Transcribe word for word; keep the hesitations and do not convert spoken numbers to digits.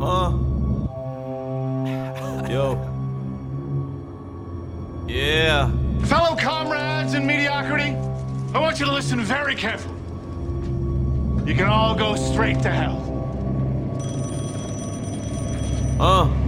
Huh? Yo. Yeah. Fellow comrades in mediocrity, I want you to listen very carefully. You can all go straight to hell. Huh?